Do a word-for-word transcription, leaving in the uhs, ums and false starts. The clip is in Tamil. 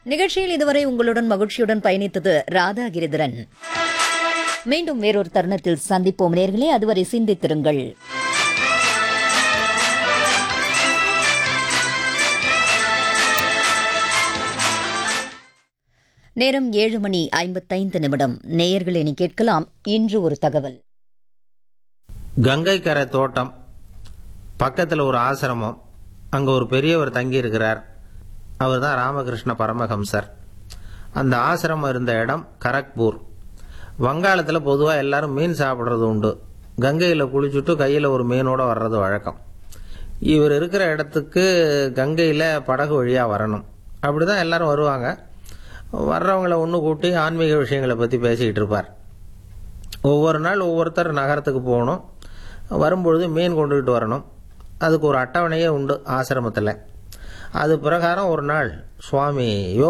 நிகழ்ச்சியில் இதுவரை உங்களுடன் மகிழ்ச்சியுடன் பயணித்தது ராதா கிரிதரன். மீண்டும் வேறொரு தருணத்தில் சந்திப்போம் நேர்களே. அதுவரை சிந்தித்திருங்கள். நேரம் ஏழு மணி ஐம்பத்தைந்து நிமிடம். நேயர்கள் இனி கேட்கலாம் இன்று ஒரு தகவல். கங்கை கரை தோட்டம் பக்கத்தில் ஒரு ஆசிரமம், அங்கே ஒரு பெரியவர் தங்கி இருக்கிறார். அவர் தான் ராமகிருஷ்ண பரமஹம்சர். அந்த ஆசிரமம் இருந்த இடம் கரக்பூர். வங்காளத்தில் பொதுவாக எல்லாரும் மீன் சாப்பிட்றது உண்டு. கங்கையில் குளிச்சுட்டு கையில் ஒரு மீனோட வர்றது வழக்கம். இவர் இருக்கிற இடத்துக்கு கங்கையில் படகு வழியாக வரணும். அப்படி தான் எல்லாரும் வருவாங்க. வர்றவங்களை ஒன்று கூட்டி ஆன்மீக விஷயங்களை பற்றி பேசிக்கிட்டு இருப்பார். ஒவ்வொரு நாள் ஒவ்வொருத்தர் நகரத்துக்கு போகணும். வரும்பொழுது மீன் கொண்டுகிட்டு வரணும். அதுக்கு ஒரு அட்டவணையே உண்டு ஆசிரமத்தில். அது பிரகாரம் ஒரு நாள் சுவாமி